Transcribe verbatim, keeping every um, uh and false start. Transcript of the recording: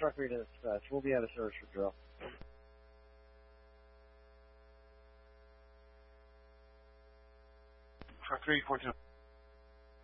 truck reading dispatch. We'll be out of service for drill. Truck three four two.